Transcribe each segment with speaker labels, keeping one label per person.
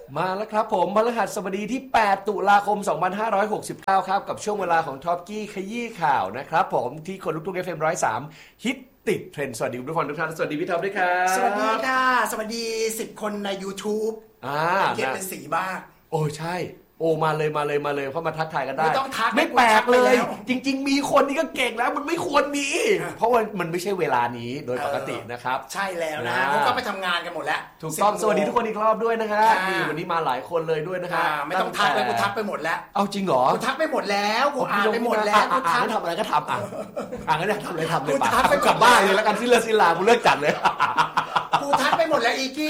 Speaker 1: มาแล้วครับผมพฤหัสบดีที่8ตุลาคม2569ครับกับช่วงเวลาของท็อปกี้ขยี้ข่าวนะครับผมที่คนลุกทุ่ง FM 103ฮิตติดเทรนด์สวัสดีทุกคนทุกท่านสวัสดีพี่ท็อปด้วยครับ
Speaker 2: สวัสดีค่ะสวัสดี10คนใน YouTube เขียนเป็นสีบ้าง
Speaker 1: โอ้ใช่โอ้มาเลยเข้ามาทักทายกันได้
Speaker 2: ไม่ต้องทัก
Speaker 1: ไม่แปลกเลยจริงๆมีคนนี่ก็เก่งแล้วมันไม่ควรมีเพราะว่ามันไม่ใช่เวลานี้โดยปกตินะครับ
Speaker 2: ใช่แล้วนะพวกก็ไปทำงานกันหมดแล้ว
Speaker 1: ถูกต้องสวัสดีทุกคนอีกรอบด้วยนะครับนี่วันนี้มาหลายคนเลยด้วยนะครับ
Speaker 2: ไม่ต้องทักเลยกูทักไปหมดแล้ว
Speaker 1: เอาจริงเหรอ
Speaker 2: กูทักไปหมดแล้วกูอ่านไปหมดแล้วกูทัก
Speaker 1: ทำอะไรก็ทำงั้นทำอะไรทำเลยป่ะกลับบ้านเลยแล้วกันซิลากูเลิกจัดเลย
Speaker 2: กูทักไปหมดแล้วอีกี้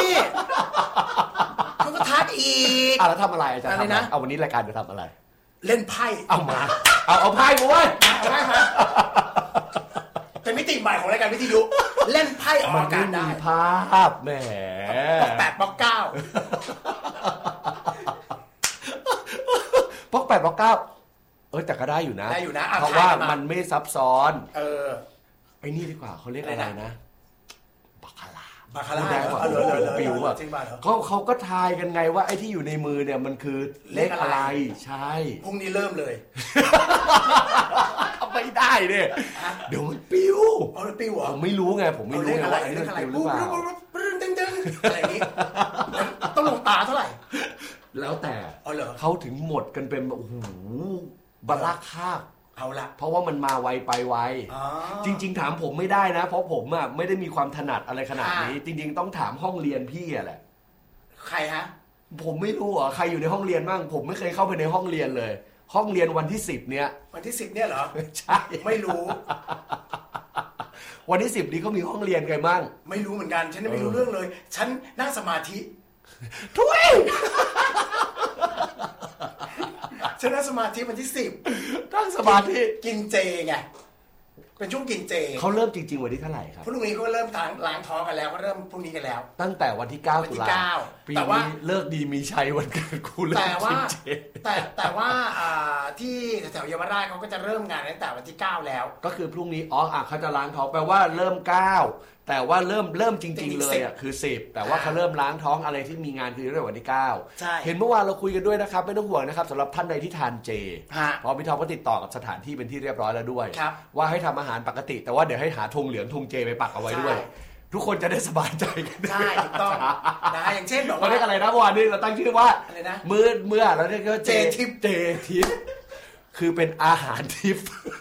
Speaker 2: เขาก็ทักอีก
Speaker 1: แล้วทำอะไรอาจารย์ทำนะเอาวันนี้รายการจะทำอะไร
Speaker 2: เล่นไพ่
Speaker 1: เอามาเอาไพ่มาเว้ย
Speaker 2: เป็นมิติใหม่ของรายการวิทยุเล่นไพ่ออกอากาศได้
Speaker 1: ภาพแหม
Speaker 2: ปอก8ปอก9
Speaker 1: ปอก8ปอก9แต่ก็ได้อยู่นะเพราะว่ามันไม่ซับซ้อนไอ้นี่ดีกว่าเขาเรียกอะไรนะบาคาร่าปิวอ่ะเขาก็ทายกันไงว่าไอ้ที่อยู่ในมือเนี่ยมันคือเลขอะไรใช่
Speaker 2: พรุ่งนี้เริ่มเลย
Speaker 1: ไม่ได้เนี่ยเดี๋ยวมันปิว
Speaker 2: มันปิวเหรอ
Speaker 1: ผมไม่รู้ไงว่าไอ้นี่ปิวหรือเปล่า
Speaker 2: อะไรอย่างนี้ต้องลงตาเท่าไหร่
Speaker 1: แล้วแต่เขาถึงหมดกันเป็นโอ้โหบาราคาบ
Speaker 2: เอาละ
Speaker 1: เพราะว่ามันมาไวไปไวจริงๆถามผมไม่ได้นะเพราะผมอ่ะไม่ได้มีความถนัดอะไรขนาดนี้จริงๆต้องถามห้องเรียนพี่แหละ
Speaker 2: ใครฮะ
Speaker 1: ผมไม่รู้ใครอยู่ในห้องเรียนบ้างผมไม่เคยเข้าไปในห้องเรียนเลยห้องเรียนวันที่10เนี่ย
Speaker 2: วันที่10เนี่ยเหรอ
Speaker 1: ใช่
Speaker 2: ไม่รู้
Speaker 1: วันที่10นี้เขามีห้องเรียนกันบ้าง
Speaker 2: ไม่รู้เหมือนกันฉันไม่รู้เรื่องเลยฉันนั่งสมาธิ
Speaker 1: ทุย
Speaker 2: ฉันนั่งสมาธิวันที่10
Speaker 1: นั่งสมาธิ
Speaker 2: กินเจไงเป็นช่วงกินเจ
Speaker 1: เขาเริ่มจริงๆวันที่เท่าไหร่ครับ
Speaker 2: พรุ่งนี้ก็เริ่มล้างท้องกันแล้วก็เริ่มพรุ่งนี้กันแล้ว
Speaker 1: ตั้งแต่วันที่9ตุลาปีนี้เลิกดีมีชัยวันเกิดกูเลิกกินเจ
Speaker 2: แต่ว่าที่แถวเยาวราชเขาก็จะเริ่มงานตั้งแต่วันที่9แล้ว
Speaker 1: ก็คือพรุ่งนี้เขาจะล้างท้องแปลว่าเริ่ม9แต่ว่าเริ่มจริงๆเลยคือ10แต่ว่าเขาเริ่มล้างท้องอะไรที่มีงานคือเรื่องวันที่9เห็นเมื่อวานเราคุยกันด้วยนะครับไม่ต้องห่วงนะครับสำหรับท่านใดที่ทานเจเพราะพี่ทอมก็ติดต่อกับสถานที่เป็นที่เรียบร้อยแล้วด้วยว่าให้ทำอาหารปกติแต่ว่าเดี๋ยวให้หาธงเหลืองธงเจไปปักเอาไว้ด้วยทุกคนจะได้สบายใจกัน
Speaker 2: ใช่ถูกต้องนะอย่างเช่นบอก
Speaker 1: ว่าเรียกอะไรนะเมื่อวานนี้เราตั้งชื่อว่า
Speaker 2: อะไรนะ
Speaker 1: เมื่อเราเรียกว่าเจทิปคือเป็นอาหารทิป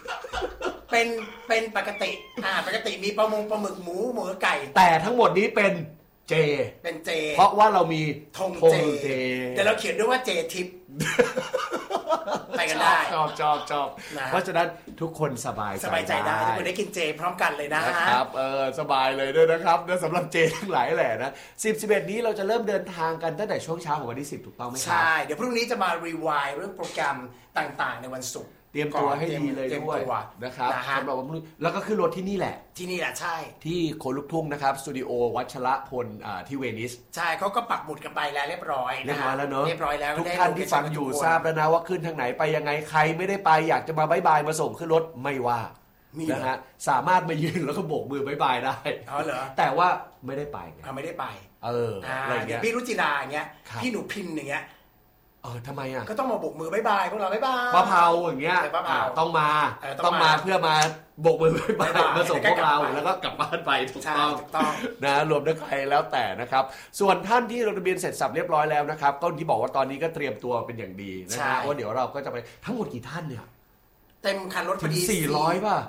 Speaker 2: เป็นปกติมีปลาหมึกหมูไก่
Speaker 1: แต่ทั้งหมดนี้เป็นเจเพราะว่าเรามี
Speaker 2: ธงเจแต่เราเขียนด้วยว่าเจทิปไปกันได้
Speaker 1: ชอบเพราะฉะนั้นทุกคนสบาย
Speaker 2: ใจได้ทุกคนได้กินเจพร้อมกันเลย
Speaker 1: นะครับสบายเลยด้วยนะครับสำหรับเจทั้งหลายแหละนะ10-11นี้เราจะเริ่มเดินทางกันตั้งแต่ช่วงเช้าของวันที่10ถูกต้องไหมครับ
Speaker 2: ใช่เดี๋ยวพรุ่งนี้จะมารีไวด์เรื่องโปรแกรมต่างๆในวันศุกร์
Speaker 1: เตรียมตัวให้ดีเลยด้วยนะครับสำหรับวันพรุ่งนี้แล้วก็ขึ้นรถที่นี่แหละ
Speaker 2: ใช่
Speaker 1: ที่โคลุกทุ่งนะครับสตูดิโอวัชรพลที่เวนิส
Speaker 2: ใช่เขาก็ปักหมุดกันไปแล้วเรียบร้อย
Speaker 1: แล้วเนอะ
Speaker 2: เรียบร้อยแล้ว
Speaker 1: ทุกท่านที่ฟังอยู่ทราบแล้วนะว่าขึ้นทางไหนไปยังไงใครไม่ได้ไปอยากจะมาบ๊ายบายมาส่งขึ้นรถไม่ว่านะฮะสามารถมายืนแล้วก็โบกมือบ๊ายบายได้
Speaker 2: เหรอ
Speaker 1: แต่ว่าไม่ได้ไป
Speaker 2: ไม่ได้ไป
Speaker 1: อะไรเงี้ย
Speaker 2: พี่รุจิราอย่างเงี้ยพี่หนูพินอย่างเงี้ย
Speaker 1: ทำไมอ่ะ
Speaker 2: ก็ต้องมาโบกมือบ๊ายบายพวกเราบ๊ายบาย
Speaker 1: ป้าเผาอย่างเงี้ยต้องมาเพื่อมาโบกมือบ๊ายบายมาส่งพวกเราแล้วก็กลับบ้านไปถูกต้องนะรวมทั้งใครแล้วแต่นะครับส่วนท่านที่ลงทะเบียนเสร็จสับเรียบร้อยแล้วนะครับก็ที่บอกว่าตอนนี้ก็เตรียมตัวเป็นอย่างดีนะฮะว่าเดี๋ยวเราก็จะไปทั้งหมดกี่ท่านเนี่ย
Speaker 2: เต็มคันรถพอดี
Speaker 1: 400ป่ะ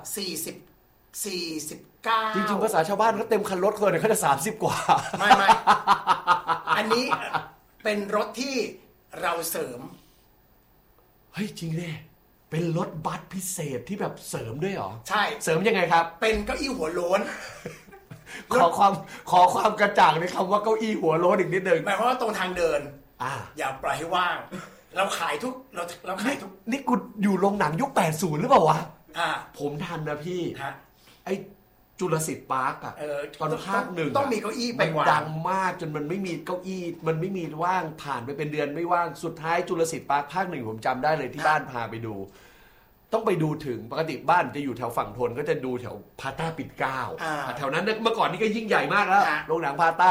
Speaker 2: 49
Speaker 1: จริงๆภาษาชาวบ้านเขาเต็มคันรถคนเนี่ยเขาจะ30กว่า
Speaker 2: ไม่อันนี้เป็นรถที่เราเสริม
Speaker 1: เฮ้ยจริงดิเป็นรถบัสพิเศษที่แบบเสริมด้วยเหรอ
Speaker 2: ใช่
Speaker 1: เสริมยังไงครับ
Speaker 2: เป็นเก้าอี้หัวโล้น
Speaker 1: ขอความกระจ่างในคำว่าเก้าอี้หัวโล้นอีกนิดนึง
Speaker 2: หมายความว่าตรงทางเดินอย่าปล่อยให้ว่างเราขายทุก
Speaker 1: นี่กูอยู่โรงหนังยุค80หรือเปล่าวะผมทันนะพี่ไอจุลศิษย์ปาร์คตอนภาคหนึ่ง
Speaker 2: ต้องมีเก้าอี้ไปวาง
Speaker 1: ดังมากจนมันไม่มีเก้าอี้มันไม่มีว่างผ่านไปเป็นเดือนไม่ว่างสุดท้ายจุลศิษย์ปาร์คภาคหนึ่งผมจำได้เลยที่บ้านพาไปดูต้องไปดูถึงปกติบ้านจะอยู่แถวฝั่งทนก็จะดูแถวพาต้าปิ่นเกล้าแถวนั้นเมื่อก่อนนี่ก็ยิ่งใหญ่มากแล้วโรงหนังพาต้า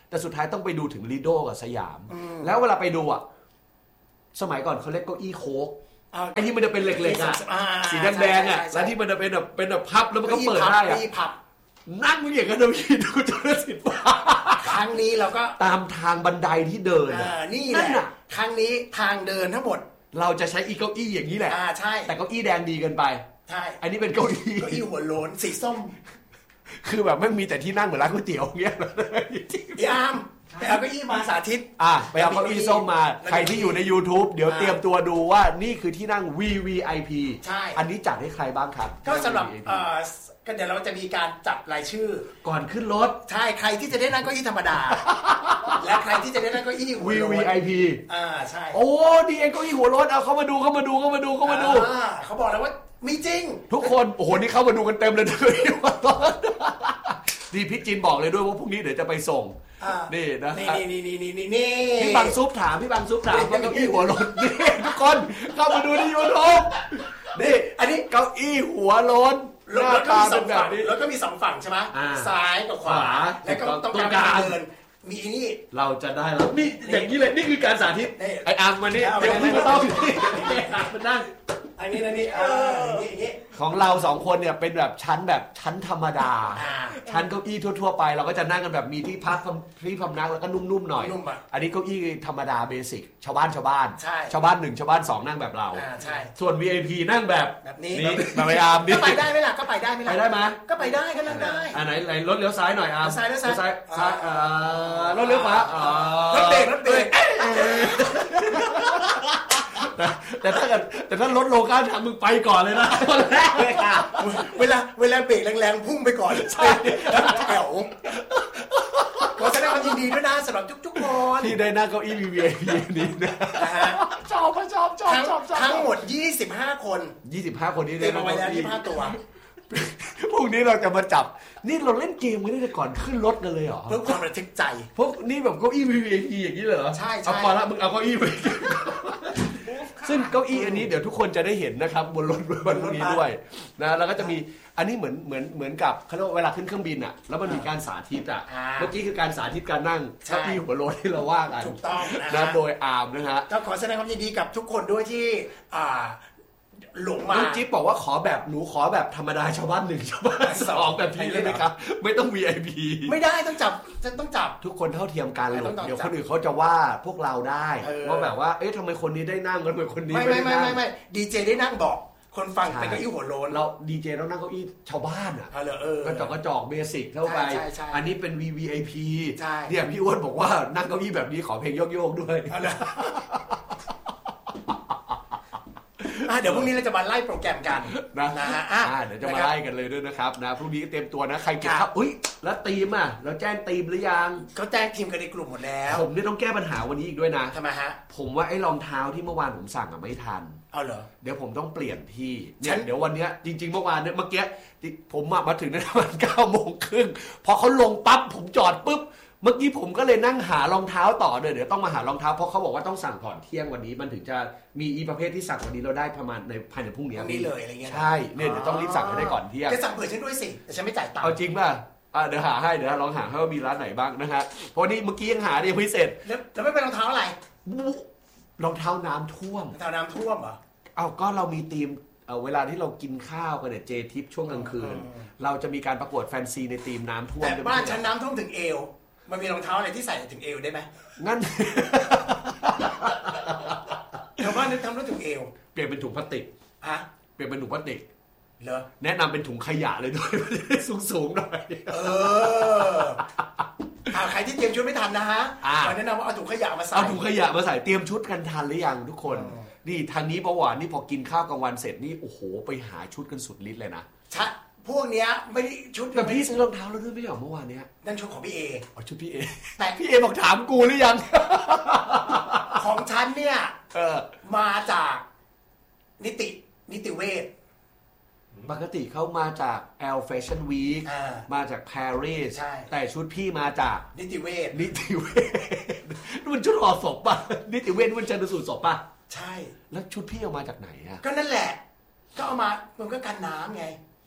Speaker 1: แต่สุดท้ายต้องไปดูถึงลีโดกับสยามแล้วเวลาไปดูอ่ะสมัยก่อนเขาเรียกเก้าอี้โค้กไอ้ที่มันจะเป็นเหล็กๆอ่ะสีแดงๆอ่ะแล้วที่มันจะเป็นแบบพับแล้วมันก็เปิดได้อ่ะนั่งมึงอย่างนั้นพี่ดูจนสิทธิ์
Speaker 2: ครั้งนี้เราก็
Speaker 1: ตามทางบันไดที่เดิน
Speaker 2: นี่แหละครั้งนี้ทางเดินทั้งหมด
Speaker 1: เราจะใช้เก้าอี้อย่างนี้แหละ
Speaker 2: ใช่
Speaker 1: แต่เก้าอี้แดงดีเกินไป
Speaker 2: ใช่
Speaker 1: อันนี้เป็นเก้าอี้
Speaker 2: หัวโล้นสีส้ม
Speaker 1: คือแบบไม่มีแต่ที่นั่งเหมือนร้านก๋วยเตี๋ยวเงี้ย
Speaker 2: พี่อาร์มไปเอาเก้าอี้มาสาธิต
Speaker 1: ไปเอาเก้าอี้ส้มมาใครที่อยู่ใน YouTube เดี๋ยวเตรียมตัวดูว่านี่คือที่นั่ง VVIP
Speaker 2: ใช่
Speaker 1: อันนี้จัดให้ใครบ้างครับ
Speaker 2: ก็สำหรับก็เดี๋ยวเราจะมีการจับรายชื่อ
Speaker 1: ก่อนขึ้นรถ
Speaker 2: ใช่ใครที่จะได้นั่งเก้าอี้ธรรมดาและใครที่จะได้นั่งเก้าอี้หัวโล้น
Speaker 1: VVIP
Speaker 2: ใช่
Speaker 1: โอ้ดีเองเก้าอี้หัวโล้นเอาเข้ามาดูเขาบอก
Speaker 2: แล้วว่ามีจริง
Speaker 1: ทุกคนโอ้โหนี่เข้ามาดูกันเต็มเลยเก้าอี้หัวโล้นนี่พี่จินบอกเลยด้วยว่าพรุ่งนี้เดี๋ยวจะไปส่งนี่นะ
Speaker 2: นี่
Speaker 1: พี่บางซุปถามว่าเก้าอี้หัวโล้นนี่ทุกคนเข้ามาดูใน YouTube นี่อันนี้เก้าอี้หัวโล้น
Speaker 2: แล้วก็มีสองฝั่งแล้วก็มีสองฝั่งใช่ไหมซ้ายกับขวาแล้วก็ต้องการเดินมีนี่
Speaker 1: เราจะได้แล้วนี่อย่างนี้เลยนี่คือการสาธิตไอ้อาร์มมานี่เดี๋ยวพี่มาต้องมานั่ง
Speaker 2: อันนี้นะนี่
Speaker 1: ของเรา2คนเนี่ยเป็นแบบชั้นธรรมดาชั้นเก้าอี้ทั่วๆไปเราก็จะนั่งกันแบบมีที่พักที่พำนักแล้วก็นุ่มๆหน่อยอันนี้เก้าอี้ธรรมดาเบสิกชาวบ้าน1ชาวบ้าน2ชาวบ้าน2นั่งแบบเราส่วน VIP นั่งแบบ
Speaker 2: นี้
Speaker 1: แบบไอ้อาร์มนี่
Speaker 2: ก็ไปได้ไหมล่ะก็ไปได้ไหมล่ะ
Speaker 1: ไปได้ไหม
Speaker 2: ก็ไปได้ก็นั่งได้
Speaker 1: ไหนรถเลี้ยวซ้ายหน่อยอาร์ม
Speaker 2: ซ้าย
Speaker 1: รถเลี้ยวขวาร
Speaker 2: ถเบรก
Speaker 1: แต่ถ้ารถโลกาทางมึงไปก่อนเลยนะ
Speaker 2: เวลาเบรกแรงๆพุ่งไปก่อนใช่แถวขอแสดงความยินดีด้วยนะสำหรับทุกคน
Speaker 1: ที่ได้นั่งเก้าอี้ VIP นี้นะชอบ
Speaker 2: ทั้งหมด25คน
Speaker 1: นี้
Speaker 2: ได้มาไว้แล้ว25ตัว
Speaker 1: พวกนี้เราจะมาจับนี่เราเล่นเกมกันตั้งแต่ก่อนขึ้นรถกันเลยเหรอ
Speaker 2: เพื่อความระทึกใจ
Speaker 1: พวกนี่แบบเก้าอี้ VIP อย่างนี้เลยเหรอ
Speaker 2: ใช่
Speaker 1: เอาพอละมึงเอาเก้าอี้ไปซึ่งเก้าอี้อันนี้เดี๋ยวทุกคนจะได้เห็นนะครับบนรถวันนี้ด้วยนะแล้วก็จะมีอันนี้เหมือนกับเขาเรียกว่าเวลาขึ้นเครื่องบินอ่ะแล้วมันมีการสาธิตอ่ะเมื่อกี้คือการสาธิตการนั่งเก้าอี้หัวโล้นที่เราว่ากัน
Speaker 2: ถูกต้อง
Speaker 1: นะโดยอาร์มนะฮะ
Speaker 2: ก็ขอแสดงความยินดีกับทุกคนด้วยที่หลงมา
Speaker 1: จิ๊บบอกว่าขอแบบธรรมดาชาวบ้าน1ชาวบ้าน2แบบพี่เลยนะครับไม่ต้อง VIP
Speaker 2: ไม่ได้ต้องจับ
Speaker 1: ทุกคนเท่าเทียมกันเดี๋ยวคนอื่นเขาจะว่าพวกเราได้ว่าแบบว่าเอ๊ะทำไมคนนี้ได้นั่งกันคนนี้ไม่
Speaker 2: ดีเจได้นั่งบอกคนฟังเป็นเก้าอี้หัวโล้น
Speaker 1: เราดีเจต้องนั่งเก้าอี้ชาวบ้านอ่ะกระจอกเบสิกเท่าไปอันนี้เป็น VVIP เนี่ยพี่อ้วนบอกว่านั่งเก้าอี้แบบนี้ขอเพลงโยกๆด้วย
Speaker 2: เดี๋ยวพรุ่งนี้เราจะมาไล่โปรแกรมกัน
Speaker 1: นะฮะเดี๋ยวจะมาไล่กันเลยด้วยนะครับนะพรุ่งนี้เตรียมตัวนะใครเก็บครับอุ้ยแล้วทีมอ่ะเราแจ้งทีมหรือยัง
Speaker 2: เขาแจ้งทีมกันในกลุ่มหมดแล้ว
Speaker 1: ผมนี่ต้องแก้ปัญหาวันนี้อีกด้วยนะ
Speaker 2: ทำไมฮะ
Speaker 1: ผมว่าไอ้รองเท้าที่เมื่อวานผมสั่งไม่ทัน
Speaker 2: เอาเหรอ
Speaker 1: เดี๋ยวผมต้องเปลี่ยนที่เนี่ยเดี๋ยววันนี้จริงๆเมื่อวานเนี่ยเมื่อกี้ผมมาถึงประมาณ9:30พอเขาลงปั๊บผมจอดปุ๊บเมื่อกี้ผมก็เลยนั่งหารองเท้าต่อเดี๋ยวต้องมาหารองเท้าเพราะเขาบอกว่าต้องสั่งก่อนเที่ยงวันนี้มันถึงจะมีอีประเภทที่สั่งวันนี้เราได้ประมาณในภายในพรุ่งนี้
Speaker 2: เลยอะไรเงี้ย
Speaker 1: ใช่เนี่ยเดี๋ยวต้องรีบสั่งให้ได้ก่อนเที่ยง
Speaker 2: จะสั่งเผื่อฉันด้วยสิแต่ฉันไม่จ่ายตังค์
Speaker 1: เอาจริงป่ะเดี๋ยวหาให้เดี๋ยวลองหาให้ว่ามีร้านไหนบ้างนะฮะเพราะนี่เมื่อกี้ยังหายังไม่เสร็จ
Speaker 2: แล้วไม่เป็นรองเท้าอะไร
Speaker 1: รองเท้าน้ำท่วม
Speaker 2: รองเท้าน้ำท่วมเหรอ
Speaker 1: เอาก็เรามีทีมเวลาที่เรากินข้าวกันเนี่ยเจทิปช่วงกลางคืนเราจะมีการประกวดแฟนซีในทีมน้ำท่วม
Speaker 2: แต่บ้านฉันน้ำท่วมถึงเอวมันมีรองเท้าอะไรที่ใส่ถึงเอวได้ไหม
Speaker 1: งั้น
Speaker 2: ชาวบ้านนึกทำรถถึงเอว
Speaker 1: เปลี่ยนเป็นถุงพลาสติกเปลี่ยนเป็นถุงพลาสติก
Speaker 2: เหรอ
Speaker 1: แนะนำเป็นถุงขยะเลยด้วยสูงๆหน่อย
Speaker 2: ใครที่เตรียมชุดไม่ทันนะฮะแนะนำว่าเอาถุงขยะมาใส่
Speaker 1: เอาถุงขยะมาใส่เตรียมชุดกันทันหรือยังทุกคนนี่ทางนี้ประวัตินี่พอกินข้าวกลางวันเสร็จนี่โอ้โหไปหาชุดกันสุดฤทธิ์เลยนะ
Speaker 2: พวกเนี้ยไม่ได้ชุด
Speaker 1: แต่พี่ซื้อรองเท้าแล้วด้วยไม่ใช่หรอเมื่อวานเนี้ย
Speaker 2: นั่นชุดของพี่เอ
Speaker 1: ชุดพี่เอแต่พี่เอบอกถามกูหรือยัง
Speaker 2: ของฉันเนี่ยมาจากนิติเวช
Speaker 1: ปกติเขามาจาก L Fashion Week มาจาก Paris แต่ชุดพี่มาจาก
Speaker 2: นิติเวช
Speaker 1: มันชุดห่อศพป่ะนิติเวชมันชันสูตรศพป่ะ
Speaker 2: ใช่
Speaker 1: แล้วชุดพี่เอามาจากไหนอ่ะ
Speaker 2: ก็นั่นแหละก็เอามามันก็กันน้ำไง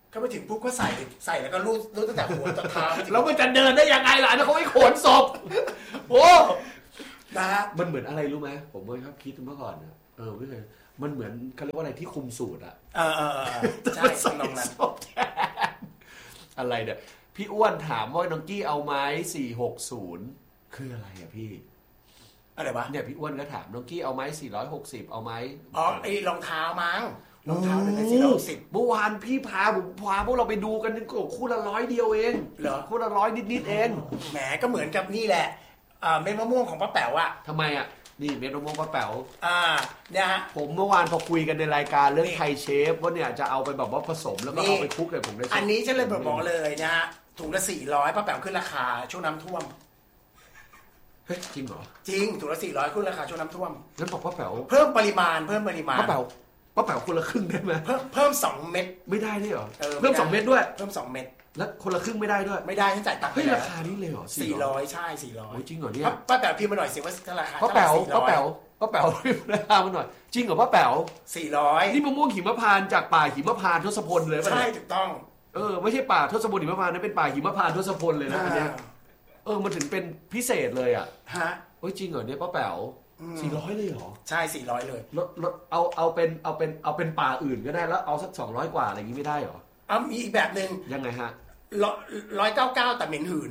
Speaker 2: ก็ไปถึงปุ๊บก็ใส่แล้วก็รูดตั้งแต่หัวจนเท้า
Speaker 1: แล้วมันจะเดินได้ยังไงล่ะเขาไม่ขนศพโอ้
Speaker 2: นะฮะ
Speaker 1: มันเหมือนอะไรรู้ไหมผมเคยครับคิดเมื่อก่อนไม่เคยมันเหมือนเขาเรียกว่าอะไรที่คุมสูตรอะ
Speaker 2: ใช่ตรงนั้น
Speaker 1: อะไรเนี่ยพี่อ้วนถามว่าน้องกี้เอาไหม460คืออะไรอะพี่
Speaker 2: อะไรวะ
Speaker 1: เนี่ยพี่อ้วนก็ถามน้องกี้เอาไหม460เอาไหม
Speaker 2: ไอ้รองเท้ามั้งรองเท้าเป็น460
Speaker 1: เมื่อวานพี่พาพวกเราไปดูกันนี่ก็คู่ละ100เดียวเอง
Speaker 2: เหรอ
Speaker 1: คู่ละ100นิดเอง
Speaker 2: แหมก็เหมือนกับนี่แหละเม็ดมะม่วงของป้าแป๋วอะ
Speaker 1: ทำไมอะนี่เม็ดมะม่วงป้าแป๋ว
Speaker 2: เนี่ยฮะ
Speaker 1: ผมเมื่อวานพอคุยกันในรายการเรื่องไทยเชฟว่าเนี่ยจะเอาไปแบบว่าผสมแล้วก็เอาไปคลุกเลยผมได้
Speaker 2: อันนี้ฉันเลยบอกเลยนะฮะถุงละ400ป้าแป๋วขึ้นราคาช่วงน้ำท่วม
Speaker 1: เฮ้ยจริงเหรอ
Speaker 2: จริงถุงละ400ขึ้นราคาช่วงน้ำท่วม
Speaker 1: งั้นบอกป้าแป๋ว
Speaker 2: เพิ่มปริมาณ
Speaker 1: ป้าแป๋วคนละครึ่งได้ไหม
Speaker 2: เพิ่ม2เม็ด
Speaker 1: ไม่ได้ด้วยเหรอเพิ่ม2เม็ดด้วย
Speaker 2: เพิ่ม2เม็ด
Speaker 1: แล้วคนละครึ่งไม่ได้ด้วย
Speaker 2: ไม่ได้ฉันจ่ายตังค์
Speaker 1: เฮ้ยราคานี้เลยเหรอ
Speaker 2: 400ใช่400
Speaker 1: โอ้ยจริงเหรอเนี่ย
Speaker 2: ป้าแป๋วพิมพ์มาหน่อยสิว่าราคา
Speaker 1: ป้าแป๋วราคามาหน่อยจริงเหรอป้าแป๋ว
Speaker 2: 400
Speaker 1: นี่มะม่วงหิมพานต์จากป่าหิมพานต์ทศพลเลยป่ะ
Speaker 2: ใช่ถูกต้อง
Speaker 1: ไม่ใช่ป่าทศพลหิมพานต์นะเป็นป่าหิมพานต์ทศพลเลยนะอันเนี้ยมันถึงเป็นพิเศษเลยอ่ะ
Speaker 2: ฮะ
Speaker 1: โอ้ยจริงเหรอเนี่ยป้าแป๋ว400เลยเหรอ
Speaker 2: ใช่400เลย
Speaker 1: ลดเอาเป็นป่าอื่นก็ได้แล้วเอาสัก200กว่าอะไรอย่างงี้ไม่ได้เหรอ
Speaker 2: มีอีกแบบนึง
Speaker 1: ยังไงฮะ
Speaker 2: 199แต่เหม็นหืน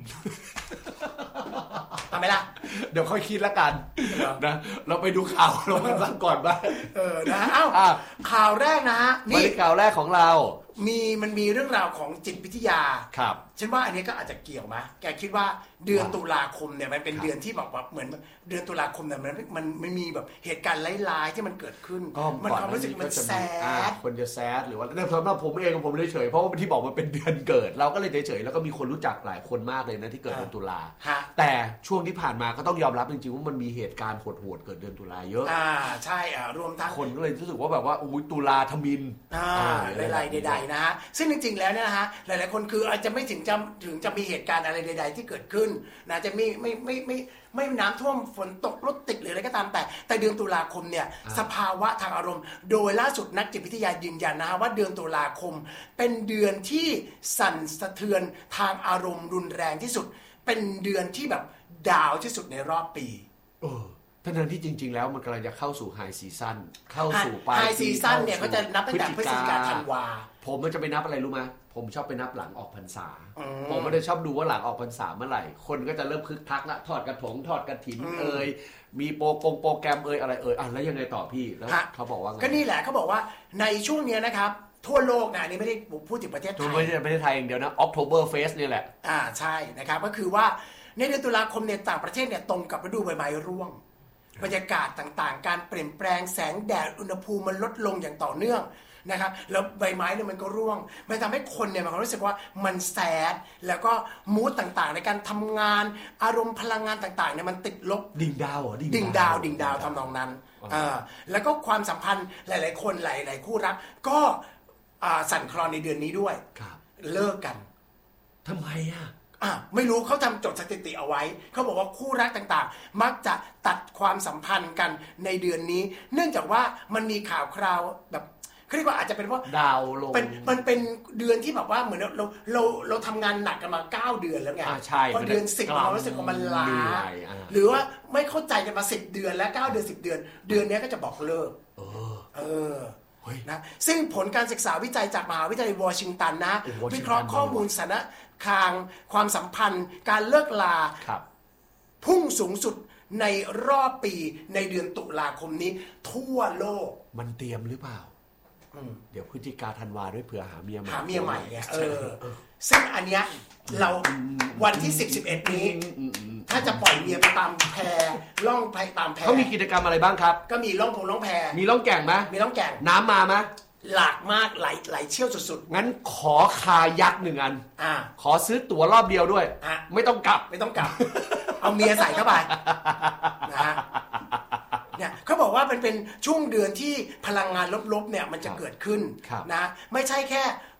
Speaker 2: ทำไหมล่ะ
Speaker 1: เดี๋ยวค่อยคิดละกันนะเราไปดูข่าวเรากันบ้างก่อนบ้าง
Speaker 2: นะข่าวแรกนะฮะ
Speaker 1: นี่ข่าวแรกของเรา
Speaker 2: มันมีเรื่องราวของจิตวิทยา
Speaker 1: ครับ
Speaker 2: ฉันว่าอันนี้ก็อาจจะเกี่ยวมั้ยแกคิดว่าเดือนตุลาคมเนี่ยมันเป็นเดือนที่แบบว่าเหมือนเดือนตุลาคมเนี่ยมันมีแบบเหตุการณ์ร้ายๆที่มันเกิดขึ้นมันความรู้สึกมันแซด
Speaker 1: คนจะแซดหรือว่าสำหรับผมเองผมเฉยๆเพราะว่าที่บอกมันเป็นเดือนเกิดเราก็เลยเฉยๆแล้วก็มีคนรู้จักหลายคนมากเลยนะที่เกิดเดือนตุลาแต่ช่วงที่ผ่านมาก็ต้องยอมรับจริงๆว่ามันมีเหตุการณ์โหดๆเกิดเดือนตุลาเยอะ
Speaker 2: ใช่รวมทั้ง
Speaker 1: คนก็เลยรู้สึกว่าแบบว่าอุ้ยตุลาทมิฬ
Speaker 2: อะไรใดๆนะฮะซึ่งจริงๆแล้วเนี่ยนะฮะหลายๆคนคืออาจจะไม่ถึงจะมีเหตุการณ์อะไรใดๆที่เกิดขึ้นนะจะไม่น้ำท่วมฝนตกรถติดหรืออะไรก็ตามแต่เดือนตุลาคมเนี่ยสภาวะทางอารมณ์โดยล่าสุดนักจิตวิทยายืนยันนะฮะว่าเดือนตุลาคมเป็นเดือนที่สั่นสะเทือนทางอารมณ์รุนแรงที่สุดเป็นเดือนที่แบบดาวที่สุดในรอบปี
Speaker 1: ทั้งที่จริงๆแล้วมันกำลังจะเข้าสู่ไฮซีซั่นเข้าสู่ปลาย
Speaker 2: ไฮซีซั่นเนี่ยเขาจะนับตั้งแต่พฤศจิกาธันวา
Speaker 1: ผมมันจะไปนับอะไรรู้ไหมผมชอบไปนับหลังออกพรรษาผมไม่ได้ชอบดูว่าหลังออกพรรษาเมื่อไหร่คนก็จะเริ่มคึกคักละทอดกระถงทอดกระถินมีโปรแกรมอะไรแล้วยังไงต่อพี่แล้วเขาบอกว่า
Speaker 2: ก็นี่แหละเขาบอกว่าในช่วงนี้นะครับทั่วโลกนะนี่ไม่ได้พูดถึงประเทศไทย
Speaker 1: ไม่ใช่ประเทศไทยอย่างเดียวนะ October Fest นี่แหละ
Speaker 2: ใช่นะครับก็คือว่าในเดือนตุลาคมเนี่ยต่างประเทศเนี่ยตรงกับฤดูใบไม้ร่วงบรรยากาศต่างๆการเปลี่ยนแปลงแสงแดดอุณหภูมิมันลดลงอย่างต่อเนื่องนะครับแล้วใบไม้เนี่ยมันก็ร่วงมันทำให้คนเนี่ยมันรู้สึกว่ามันแสดแล้วก็มูดต่างๆในการทำงานอารมณ์พลังงานต่างๆเนี่ยมันติดลบ
Speaker 1: ดิ่งดาว
Speaker 2: ทำนองนั้นแล้วก็ความสัมพันธ์หลายๆคนหลายๆคู่รักก็สั่นคลอนในเดือนนี้ด้วยเลิกกัน
Speaker 1: ทำไม
Speaker 2: ไม่รู้เขาทำจดสถิติเอาไว้เขาบอกว่าคู่รักต่างๆมักจะตัดความสัมพันธ์กันในเดือนนี้เนื่องจากว่ามันมีข่าวคราวแบบเขาเรียกว่าอาจจะเป็นเพราะ
Speaker 1: ดาวลง
Speaker 2: มันเป็นเดือนที่แบบว่าเหมือนเราทำงานหนักกันมา9เดือนแล้วไงพอเดือน10เรารู้สึกว่ามันล้าหรือว่าไม่เข้าใจกันมา10เดือนและ9เดือน10เดือนนี้ก็จะบอกเลิกนะซึ่งผลการศึกษาวิจัยจากมหาวิทยาลัยวอชิงตันนะวิเคราะห์ข้อมูลสถานการณ์ความสัมพันธ์การเลิกลาพุ่งสูงสุดในรอบปีในเดือนตุลาคมนี้ทั่วโลก
Speaker 1: มันเตรียมหรือเปล่าเดี๋ยวพฤศจิกาธันวาด้วยเผื่อหาเมียใ
Speaker 2: หม่ไงซึ่งอันเนี้ยเราวันที่10-11นี้ถ้าจะปล่อยเมียไปตามแพล่องไปตามแพ
Speaker 1: เขามีกิจกรรมอะไรบ้างครับ
Speaker 2: ก็มีล่องแพ
Speaker 1: มีล่องแก่งไหม
Speaker 2: มีล่องแก่ง
Speaker 1: น้ำมาไหม
Speaker 2: หลากมากไหลเชี่ยวสุด
Speaker 1: ๆงั้นขอคายัก1อันขอซื้อตั๋วรอบเดียวด้วยไม่ต้องกลับ
Speaker 2: เอาเมียใส่เข้าไปนะฮะเนี่ยเขาบอกว่ามันเป็นช่วงเดือนที่พลังงานลบๆเนี่ยมันจะเกิดขึ้นนะไม่ใช่แค่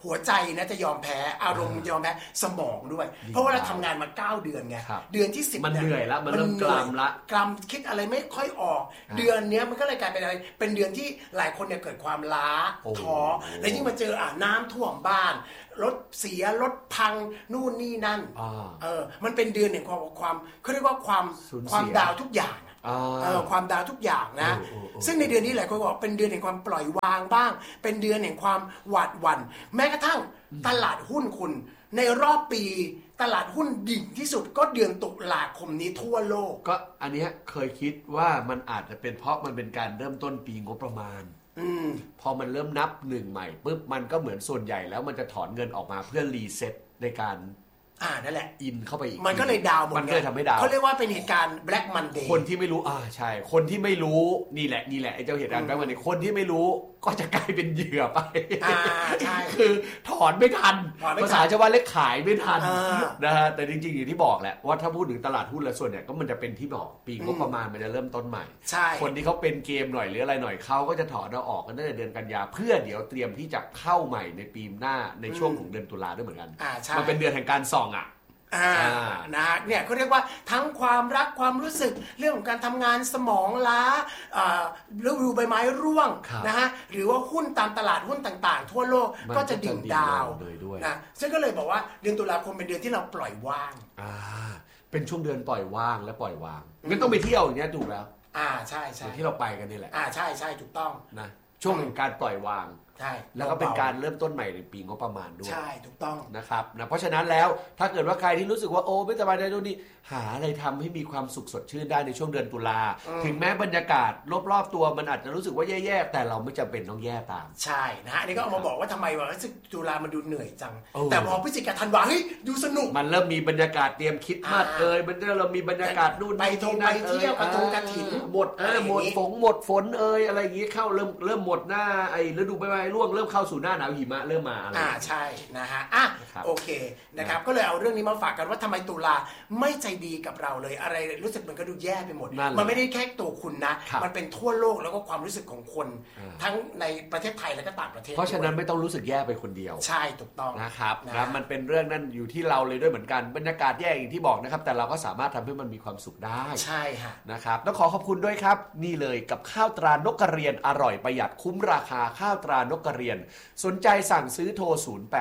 Speaker 2: หัวใจนะจะยอมแพ้อารมณ์ยอมแพ้สมองด้วยเพราะว่าเราทำงานมา9 เดือนไงเดือนที่10
Speaker 1: มันเหนื่อยแล้วมันเริ่มกลำละ
Speaker 2: กลำคิดอะไรไม่ค่อยออกเดือนนี้มันก็เลยกลายเป็นอะไรเป็นเดือนที่หลายคนเนี่ยเกิดความล้าท้อและยิ่งมาเจอน้ำท่วมบ้านรถเสียรถพังนู่นนี่นั่นมันเป็นเดือนแห่งความเขาเรียกว่าความดาวทุกอย่างความดาวทุกอย่างนะซึ่งในเดือนนี้หลายคนบอกเป็นเดือนแห่งความปล่อยวางบ้างเป็นเดือนแห่งความหวาดหวั่นแม้กระทั่งตลาดหุ้นคุณในรอบปีตลาดหุ้นดิ่งที่สุดก็เดือนตุลาคมนี้ทั่วโลก
Speaker 1: ก็อันนี้เคยคิดว่ามันอาจจะเป็นเพราะมันเป็นการเริ่มต้นปีงบประมาณพอมันเริ่มนับหนึ่งใหม่ปุ๊บมันก็เหมือนส่วนใหญ่แล้วมันจะถอนเงินออกมาเพื่อรีเซ็ตในการ
Speaker 2: นั่นแหละ
Speaker 1: อินเข้าไปอีก
Speaker 2: มันก็เลยดาวหมด
Speaker 1: มันก็เลยทำให้ดาว
Speaker 2: เขาเรียกว่าเป็นเหตุการณ์ Black Monday
Speaker 1: คนที่ไม่รู้ใช่คนที่ไม่รู้นี่แหละไอ้เจ้าเหตุการณ์ Black Monday คนที่ไม่รู้ก็จะกลายเป็นเหยื่อไป
Speaker 2: ใช่
Speaker 1: คือถอนไม่ทันภาษาชาวบ้านเรียกขายไม่ทันนะฮะแต่จริงๆอย่างที่บอกแหละว่าถ้าพูดถึงตลาดหุ้นแล้วส่วนเนี่ยก็มันจะเป็นที่บอกปีงบประมาณมันจะเริ่มต้นใหม่คนที่เขาเป็นเกมหน่อยหรืออะไรหน่อยเขาก็จะถอนเอาออกกันตั้งแต่เดือนกันยาเพื่อเดี๋ยวเตรียมที่จะเข้าใหม่ในปีหน้าในช่วงของเดือนตุลาด้วยเหมือนกันมันเป็นเดือนแห่งการส่อง
Speaker 2: นะเนี่ยเขาเรียกว่าทั้งความรักความรู้สึกเรื่องของการทำงานสมองล้าหรือวิวใบไม้ร่วงนะฮะหรือว่าหุ้นตามตลาดหุ้นต่างๆทั่วโลกก็จะดิ่งดาวนะซึ่งก็เลยบอกว่าเดือนตุลาคมเป็นเดือนที่เราปล่อยว่าง
Speaker 1: เป็นช่วงเดือนปล่อยว่างและปล่อยวางงั้นต้องไปเที่ยวอย่างเงี้ยถูกแล้ว
Speaker 2: ใช่ใช่
Speaker 1: ที่เราไปกันนี่แหละ
Speaker 2: ใช่ใช่ถูกต้อง
Speaker 1: นะช่วงของการปล่อยวาง
Speaker 2: ใช่
Speaker 1: แล้วก็เป็นการเริ่มต้นใหม่ในปีงบประมาณด้วย
Speaker 2: ใช่ถูกต้อง
Speaker 1: นะครับนะเพราะฉะนั้นแล้วถ้าเกิดว่าใครที่รู้สึกว่าโอ้ไม่สบายใจนู่นนี่หาอะไรทำให้มีความสุขสดชื่นได้ในช่วงเดือนตุลาถึงแม้บรรยากาศรอบๆตัวมันอาจจะรู้สึกว่าแย่ๆแต่เราไม่จำเป็นต้องแย่ตาม
Speaker 2: ใช่นะฮะอันนี้ก็เอามาบอกว่าทำไมวะตุลามันดูเหนื่อยจังแต่พอพฤศจิกาธันวาเฮ้ยดูสนุก
Speaker 1: มันเริ่มมีบรรยากาศเตรียมคิดมากมันเรามีบรรยากาศนู่น
Speaker 2: ไปเที่ยวกระทงกระถิ่น
Speaker 1: หมดฝนอะไรอย่างงี้เข้าเริ่มหมดหน้าไอ้ฤดูใบไม้ร่วงเริ่มเข้าสู่หน้าหนาวหิมะเริ่มมาอะไร
Speaker 2: ใช่นะฮะโอเคนะครับก็เลยเอาเรื่องนี้มาฝากกันว่าทำไมตุลาไม่ใจดีกับเราเลยอะไรรู้สึกมันก็ดูแย่ไปหมดมันไม่ได้แค่ตัวคุณนะมันเป็นทั่วโลกแล้วก็ความรู้สึกของคนทั้งในประเทศไทยและก็ต่างประเทศ
Speaker 1: เพราะฉะนั้นไม่ต้องรู้สึกแย่ไปคนเดียว
Speaker 2: ใช่ถูกต้อง
Speaker 1: นะครับนะมันเป็นเรื่องนั้นอยู่ที่เราเลยด้วยเหมือนกันบรรยากาศแย่อย่างที่บอกนะครับแต่เราก็สามารถทำให้มันมีความสุขได้
Speaker 2: ใช่ค่ะ
Speaker 1: นะครับต้องขอบคุณด้วยครับนี่เลยกับข้าวตรานกกระเรียนอร่อยประหยัดคุ้มราคาข้าวตรานกกระเรียนสนใจสั่งซื้อโทร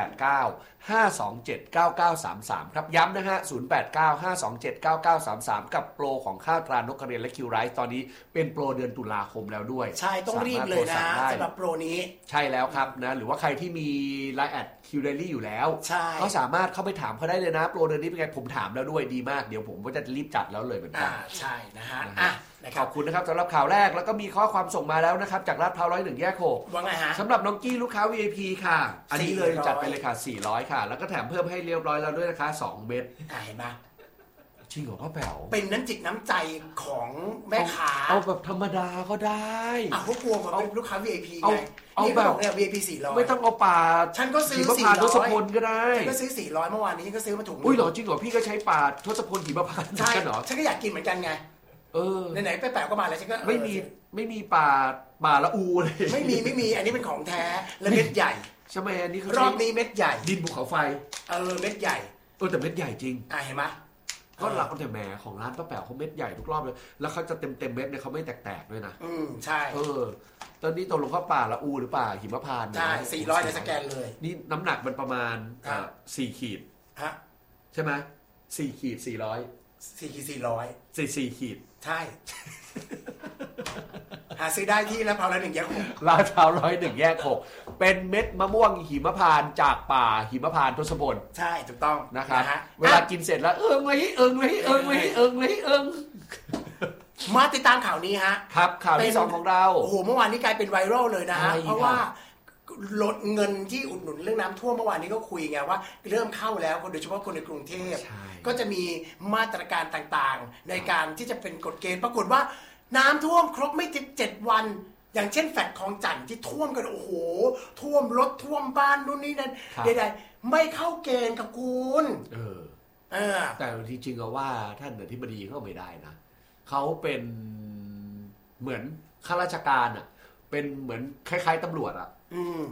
Speaker 1: 089 527 9933ครับย้ำนะฮะ089 527 9933กับโปรของข้าวตรานกกระเรียนและคิวไรซ์ตอนนี้เป็นโปรเดือนตุลาคมแล้วด้วย
Speaker 2: ใช่ต้องรีบเลยนะสำหรับโปรนี้
Speaker 1: ใช่แล้วครับนะหรือว่าใครที่มี LINE แอดคิวไดรี่อยู่แล้วก็สามารถเข้าไปถามเขาได้เลยนะโปรเดือนนี้เป็นไงผมถามแล้วด้วยดีมากเดี๋ยวผมก็จะรีบจัดแล้วเลยเหมือนกัน
Speaker 2: ใช่นะฮะ
Speaker 1: ขอบคุณนะครับสำหรับข่าวแรกแล้วก็มีข้อความส่งมาแล้วนะครับจากลาดพร้าว101แยก6
Speaker 2: ว่าไงฮะ
Speaker 1: สำหรับน้องกี้ลูกค้า VIP ค่ะอันนี้เลยจัดไปเลยค่ะ400ค่ะแล้วก็แถมเพิ่มให้เรียบร้อยแล้วด้วยนะคะ2เม็ด
Speaker 2: เห็นไหม
Speaker 1: จริงเหรอพ่อแป๋ว
Speaker 2: เป็นน้ำจิตน้ำใจของแม่ค้า
Speaker 1: เอาแบบธรรมดาก็ได้
Speaker 2: พวกกลัวเป็นลูกค้า VIP ไงเอาแบบเนี่ย VIP 400
Speaker 1: ไม่ต้องเอาป่า
Speaker 2: ฉันก็ซื้อ
Speaker 1: 400ทศพลก็ได้
Speaker 2: ฉันก็ซื้อ400เมื่อวานนี้ฉันก็ซื้อมาถุง
Speaker 1: อุ้ยเหรอจริงเหรอพี่ก็ใช้ป่าทศพลหิมพานต์กันเหรอ
Speaker 2: ฉันก็อยากกินเหมือนกันไงไหนๆไปแปะก็มาแล้วฉันก็
Speaker 1: ไม่มีป่าละอูเลย
Speaker 2: ไม่มีอันนี้เป็นของแท้และเม็ดใหญ่
Speaker 1: ใช่ไหมอันนี้คือ
Speaker 2: รอบนี้เม็ดใหญ่
Speaker 1: ดินภูเขาไฟ
Speaker 2: เม็ดใหญ่
Speaker 1: แต่เม็ดใหญ่จริง
Speaker 2: เห็นไหม
Speaker 1: ก็หลักแต่แหมของร้านป้าแป๋วเขาเม็ดใหญ่ทุกรอบเลยแล้วเขาจะเต็มเม็ดเนี่ยเขาไม่แตกด้วยนะ
Speaker 2: ใช่
Speaker 1: ตอนนี้ตกลงเขาป่าละอูหรือป่าหิมพานต์
Speaker 2: ใช่400ในสแกนเลย
Speaker 1: นี่น้ำหนักมันประมาณ4 ขีดใช่ไหม4 ขีด400
Speaker 2: 4 ขีด400
Speaker 1: 4 ขีด
Speaker 2: ใช่หาซื้อได้ที่ลาดพร้าว1แยก6
Speaker 1: ลาดพร้าว101แยก6เป็นเม็ดมะม่วงหิมพานต์จากป่าหิมพานต์ทศพล
Speaker 2: ใช่ถูกต้อง
Speaker 1: นะครับเวลากินเสร็จแล้ว
Speaker 2: มาติดตามข่าวนี้ฮะ
Speaker 1: ครับข่าวที่2ของเรา
Speaker 2: โอ้โหเมื่อวานนี้กลายเป็นไวรัลเลยนะฮะเพราะว่าลดเงินที่อุดหนุนเรื่องน้ำท่วมเมื่อวานนี้ก็คุยไงว่าเริ่มเข้าแล้วโดยเฉพาะคนในกรุงเทพก็จะมีมาตรการต่างๆในการที่จะเป็นกฎเกณฑ์ปรากฏว่าน้ำท่วมครบไม่ถึง7 วันอย่างเช่นแฟลตคลองจันทร์ที่ท่วมกันโอ้โหท่วมรถท่วมบ้านนู่นนี่นั่นใดๆไม่เข้าเกณฑ์กับคุณ
Speaker 1: แต่จริงๆก็ว่าท่านอธิบดีก็ไม่ได้นะเขาเป็นเหมือนข้าราชการอ่ะเป็นเหมือนคล้ายๆตำรวจอ่ะ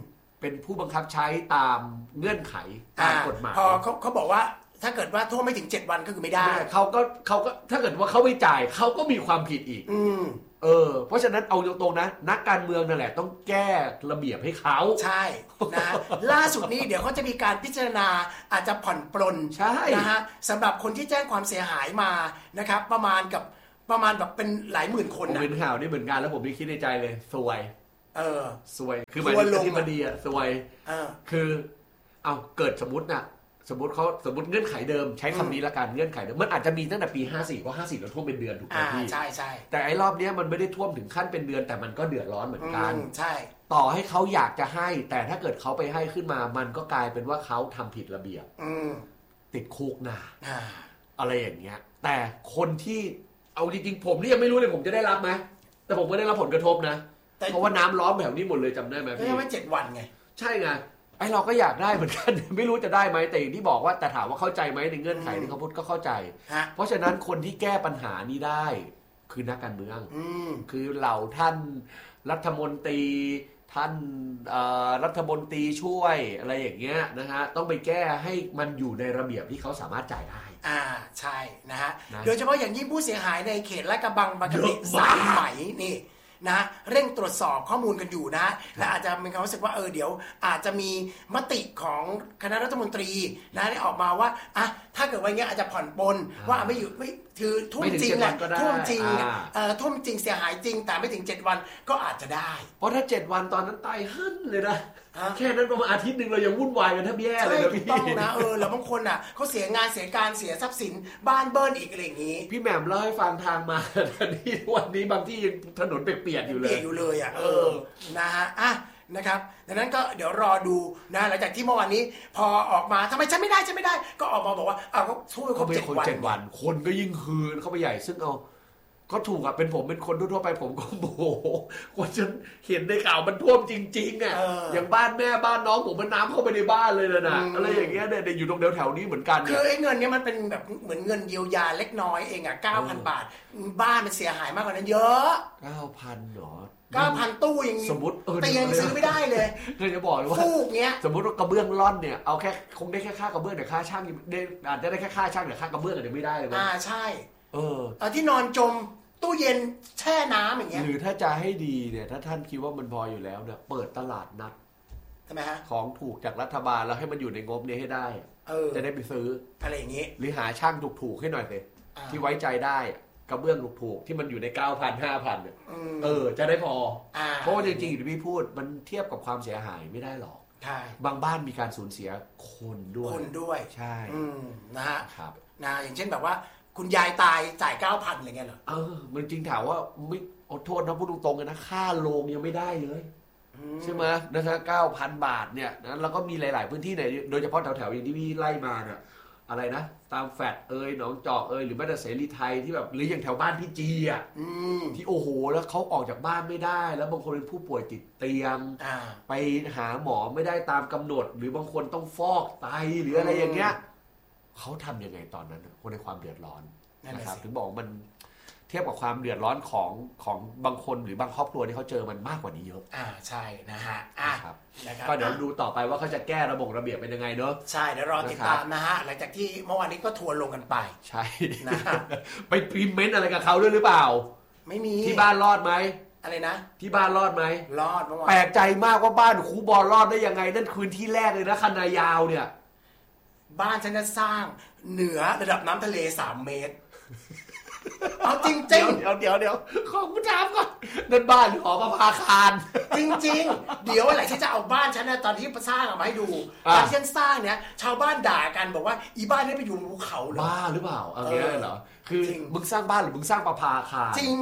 Speaker 1: เป็นผู้บังคับใช้ตามเงื่อนไขตามกฎหมาย
Speaker 2: พอเขาบอกว่าถ้าเกิดว่าท่วมไม่ถึง7 วันก็คือไม่ได้
Speaker 1: เขาก็ถ้าเกิดว่าเขาไม่จ่ายเขาก็มีความผิดอีกเพราะฉะนั้นเอาตรงๆนะนักการเมืองนั่นแหละต้องแก้ระเบียบให้เขา
Speaker 2: ใช่นะล่าสุดนี้เดี๋ยวเขาจะมีการพิจารณาอาจจะผ่อนปลนนะฮะสำหรับคนที่แจ้งความเสียหายมานะครับประมาณแบบเป็นหลายหมื่นคน
Speaker 1: ผมเป็นข่าวนี่เหมือนกันแล้วผมนี่คิดในใจเลยซวยซวยคือหมายถึงที่มันดีอ่ะซวยคือเอาเกิดสมมติเงื่อนไขเดิมใช้คำนี้ละกันเงื่อนไขเดิมมันอาจจะมีตั้งแต่ปี54เพราะ54เราท่วมเป็นเดือนถูกไหมพี่
Speaker 2: ใช่ใช่
Speaker 1: แต่ไอ้รอบนี้มันไม่ได้ท่วมถึงขั้นเป็นเดือนแต่มันก็เดือดร้อนเหมือนกัน
Speaker 2: ใช่
Speaker 1: ต่อให้เขาอยากจะให้แต่ถ้าเกิดเขาไปให้ขึ้นมามันก็กลายเป็นว่าเขาทำผิดระเบียบติดคุกนะอะไรอย่างเงี้ยแต่คนที่เอาจริงๆผมนี่ยังไม่รู้เลยผมจะได้รับไหมแต่ผมก็ได้รับผลกระทบนะเพราะว่าน้ำล้อมแบบนี้หมดเลยจำได้ไหมพี่
Speaker 2: ไม่7 วันไง
Speaker 1: ใช่ไงไอเราก็อยากได้เหมือนกัน ไม่รู้จะได้ไหมแต่อย่างที่บอกว่าแต่ถามว่าเข้าใจไหมในเงื่อนไขที่เขาพูดก็เข้าใจเพราะฉะนั้นคนที่แก้ปัญหานี้ได้คือนักการเมืองคือเหล่าท่านรัฐมนตรีท่านรัฐมนตรีช่วยอะไรอย่างเงี้ยนะฮะต้องไปแก้ให้มันอยู่ในระเบียบที่เขาสามารถจ่ายได้
Speaker 2: ใช่นะฮะโดยเฉพาะอย่างยิ่งผู้เสียหายในเขตลาดกระบังบางกะปิสายไหมนี่นะเร่งตรวจสอบข้อมูลกันอยู่นะและอาจจะมีความรู้สึกว่าเดี๋ยวอาจจะมีมติของคณะรัฐมนตรีนะได้ออกมาว่าถ้าเกิดว่าอย่างเงี้ยอาจจะผ่อนปลนว่าไม่อยู่ไม่คือท่วมจริงท่วมจริงท่วมจริงเสียหายจริงแต่ไม่ถึง7 วันก็อาจจะได้
Speaker 1: เพราะถ้า7 วันตอนนั้นตายหั่นเลยนะแค่นั้นประมาณอาทิตย์นึงเรายังวุ่นวายกันแทบแย่เลยนะพี่
Speaker 2: ต้องนะแล้วบางคนเขาเสียงานเสียการเสียทรัพย์สินบ้านเบิ้ลอีกอะไรอย่างงี้
Speaker 1: พี่แหม่มเล่าให้ฟังทางมาที่วันนี้บางที่ยังถนนเปียกๆอยู่เลย
Speaker 2: นะฮะนะครับดังนั้นก็เดี๋ยวรอดูนะหลังจากที่เมื่อวานนี้พอออกมาทำไมฉันไม่ได้ก็ออกมาบอกว่าก็ช่วย
Speaker 1: เขาเป็นคน7 วันคนก็ยิ่งฮืนเข้าไปใหญ่ซึ่งก็ถูกเป็นผมเป็นคนทั่วไปผมก็โมโหคนฉันเห็นในข่าวมันท่วมจริงๆอย่างบ้านแม่บ้านน้องผมมันน้ำเข้าไปในบ้านเลยนะอะไรอย่างเงี้ยเนี่ยอยู่ตรงแถวๆนี้เหมือนกัน
Speaker 2: คือไอ้เงินเนี้ยมันเป็นแบบเหมือนเงินเยียวยาเล็กน้อยเอง9,000 บาทบ้านมันเสียหายมากกว่านั้นเยอะ
Speaker 1: 9,000 หรอ
Speaker 2: 9,000 ตู้ยัง
Speaker 1: สมมติ
Speaker 2: แต่ยังซื้อไม่ได้เลย
Speaker 1: คือจะบอกเลยว่า
Speaker 2: เงี้ย
Speaker 1: สมมติว่ากระเบื้องร่อนเนี่ยเอาแค่คงได้แค่ค่ากระเบื้องแต่ค่าช่างอาจจะได้แค่ค่าช่างแต่ค่ากระเบื้องอาจจะไม่ได้เลย
Speaker 2: ใช่ที่นอนจมตู้เย็นแช่น้ำอย่างเงี้ย
Speaker 1: หรือถ้าจะให้ดีเนี่ยถ้าท่านคิดว่ามันพออยู่แล้วเนี่ยเปิดตลาดนัด
Speaker 2: ทำไมฮะ
Speaker 1: ของถูกจากรัฐบาลแล้วให้มันอยู่ในงบนี้ให้ได้จะได้ไปซื้อ
Speaker 2: อะไรอย่างงี้
Speaker 1: หรือหาช่างถูกๆให้หน่อยสิที่ไว้ใจได้กระเบื้องถูกๆที่มันอยู่ใน 9,000 5,000 เนี่ยจะได้พอเพราะว่าจริงๆที่พี่พูดมันเทียบกับความเสียหายไม่ได้หรอกบางบ้านมีการสูญเสียคนด้วยใช่
Speaker 2: นะฮะอย่างเช่นแบบว่าคุณยายตายจ่าย 9,000 อะไรเงี้ยเหรอ
Speaker 1: มันจริงถามว่าไม่ขอโทษนะพูดตรงๆกันนะค่าโรงยังไม่ได้เลยใช่ไหมนะฮะ 9,000 บาทเนี่ยนะแล้วก็มีหลายๆพื้นที่เนี่ยโดยเฉพาะแถวๆอย่างที่พี่ไล่มาเนี่ยอะไรนะตามแฟดหนองจอกหรือแม้แต่เสรีไทยที่แบบหรืออย่างแถวบ้านพี่จีที่โอ้โหแล้วเขาออกจากบ้านไม่ได้แล้วบางคนเป็นผู้ป่วยติดเตียงไปหาหมอไม่ได้ตามกำหนดหรือบางคนต้องฟอกไตหรืออะไรอย่างเงี้ยเขาทำยังไงตอนนั้นคนในความเดือดร้อนนะครับถึงบอกมันเทียบกับความเดือดร้อนของบางคนหรือบางครอบครัวที่เขาเจอมันมากกว่านี้เยอะ
Speaker 2: ใช่นะฮะ
Speaker 1: ก็เดี๋ยวดูต่อไปว่าเขาจะแก้ระเบียบเป็นยังไงเนอะ
Speaker 2: ใช่เดี๋ยวรอติดตามนะฮะหลังจากที่เมื่อวานนี้ก็ทัวร์ลงกันไป
Speaker 1: ใช่นะไปพิมพ์เมนต์อะไรกับเขาด้วยหรือเปล่า
Speaker 2: ไม่มี
Speaker 1: ที่บ้านรอดไหม
Speaker 2: อะไรนะ
Speaker 1: ที่บ้านรอดไหม
Speaker 2: รอดเมื่อวาน
Speaker 1: แปลกใจมากว่าบ้านครูบอลรอดได้ยังไงนั่นคืนที่แรกเลยนะคันนายาวเนี่ย
Speaker 2: บ้านฉันจะสร้างเหนือระดับน้ำทะเล3 เมตรเอาจริงๆเ
Speaker 1: ดี๋ยวขอกูถามก่อนนั่นบ้านหรือหอประภาคาร
Speaker 2: จริงๆเดี๋ยวอะไรที่จะเอาบ้านฉันเนี่ยตอนที่สร้างมาให้ดูตอนที่ฉันสร้างเนี่ยชาวบ้านด่ากันบอกว่าอีบ้านนี้ไปอยู่บนภูเขาเหรอ
Speaker 1: บ้าหรือเปล่าเอางี้เหรอคือมึงสร้างบ้านหรือมึงสร้างประภาคาร
Speaker 2: จริง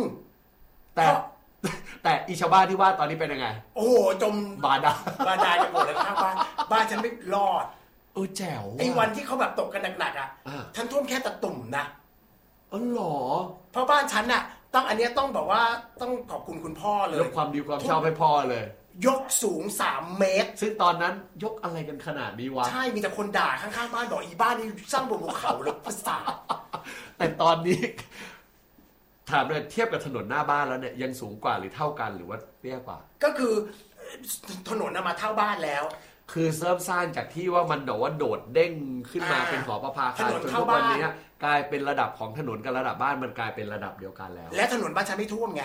Speaker 1: แต่อีชาวบ้านที่ว่าตอนนี้เป็นยังไง
Speaker 2: โอ้โหจม
Speaker 1: บาดา
Speaker 2: ลกันหมดเลยข้างบ้านฉันไม่รอด
Speaker 1: แจ๋ว
Speaker 2: ไอ้วันที่เขาแบบตกกันหนักๆฉันท่วมแค่ตะตุ่มนะ
Speaker 1: หรอ
Speaker 2: เพราะบ้านฉันน่ะอันนี้ต้องบอกว่าต้องขอบคุณคุณพ่อเลย
Speaker 1: ยกความดีความชอบให้พ่อเลย
Speaker 2: ยกสูง3 เมตร
Speaker 1: ซึ่งตอนนั้นยกอะไรกันขนาดนี้วะ
Speaker 2: ใช่มีแต่คนด่าข้างๆบ้านบอกอีบ้านนี่สร้างบนภูเขาแล้วภาษา
Speaker 1: แต่ตอนนี้ถามเลยเทียบกับถนนหน้าบ้านแล้วเนี่ยยังสูงกว่าหรือเท่ากันหรือว่าเตี้ยกว่า
Speaker 2: ก็คือถนนมาเท่าบ้านแล้ว
Speaker 1: คือเริ่มสร้างจากที่ว่ามันแบบว่าโดดเด้งขึ้นมาเป็นหอประภาคารจนทุกวันนี้กลายเป็นระดับของถนนกับระดับบ้านมันกลายเป็นระดับเดียวกันแล้ว
Speaker 2: และถนนบ้านฉันไม่ท่วมไง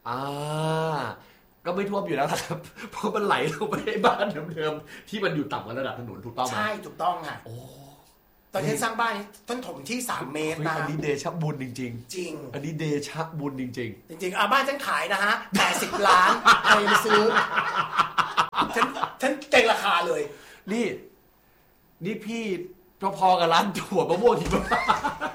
Speaker 1: ก็ไม่ท่วมอยู่แล้วครับเพราะมันไหลลงไปในบ้านเดิมๆที่มันอยู่ต่ำกว่าระดับถนนถูกต้องไหม
Speaker 2: ใช่ถูกต้องค่ะตอนที่สร้างบ้านต้นถมที่3 เมตรนะ
Speaker 1: อันนี้เดชะบุญจริง
Speaker 2: จริง
Speaker 1: อันนี้เดชะบุญจริง
Speaker 2: จริงบ้านฉันขายนะฮะ80 ล้านใครมาซื้อฉันเก่งราคาเลย
Speaker 1: นี่พี่พอๆกับร้านถั่วมะม่วงหิมพานต์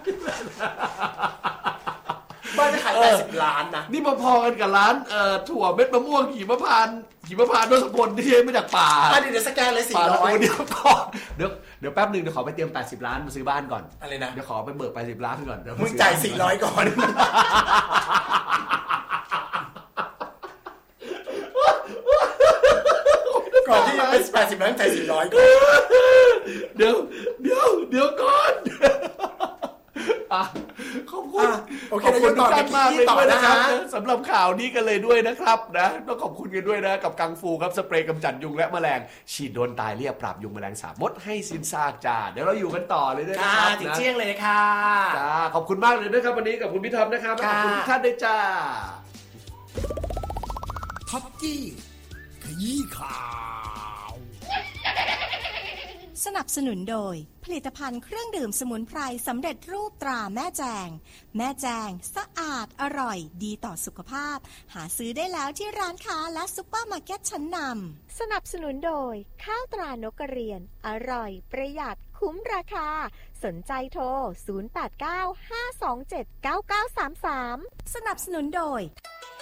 Speaker 2: บ้านจะขาย80 ล้านนะ
Speaker 1: นี่พอๆกันกับร้านถั่วเม็ดมะม่วงหิมพานต์นนทพลที่มาจากป่า
Speaker 2: เดี๋ยวสแกนเลย
Speaker 1: 400เดี๋ยวแป๊บนึงเดี๋ยวขอไปเตรียม80 ล้านมาซื้อบ้านก่อน
Speaker 2: อะไรนะ
Speaker 1: เดี๋ยวขอไปเบิก80 ล้านก่อน
Speaker 2: มึงจ่าย400ก่อนก่อนที่จะเป็น80 ล้านจ่าย400ก่อน
Speaker 1: เดี๋ยวก่อนขอบคุณทุกท่านมากเลยด้วยนะครับสำหรับข่าวนี้กันเลยด้วยนะครับนะต้องขอบคุณกันด้วยนะกับกังฟูครับสเปรย์กำจัดยุงและแมลงฉีดโดนตายเรียบปราบยุงแมลงสาบมดให้สิ้นซากจ้าเดี๋ยวเราอยู่กันต่อเลยด้วยนะครับ
Speaker 2: ถึงเที่ยงเลยค่ะ
Speaker 1: จ้าขอบคุณมากเลยนะครับวันนี้กับคุณพี่ท็อปนะครับขอบคุณทุกท่านด้วยจ้า
Speaker 3: ท็อปกี้ขยี้ข่าว
Speaker 4: สนับสนุนโดยผลิตภัณฑ์เครื่องดื่มสมุนไพรสำเร็จรูปตราแม่แจงสะอาดอร่อยดีต่อสุขภาพหาซื้อได้แล้วที่ร้านค้าและซุปเปอร์มาร์เก็ตชั้นนำสนับสนุนโดยข้าวตรานกกระเรียนอร่อยประหยัดคุ้มราคาสนใจโทร0895279933สนับสนุนโดย